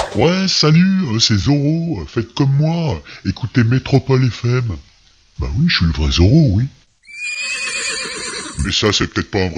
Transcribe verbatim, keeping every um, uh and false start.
Ouais, salut, euh, c'est Zoro, euh, faites comme moi, euh, écoutez Métropole F M. Bah oui, je suis le vrai Zoro, oui. Mais ça, c'est peut-être pas un vrai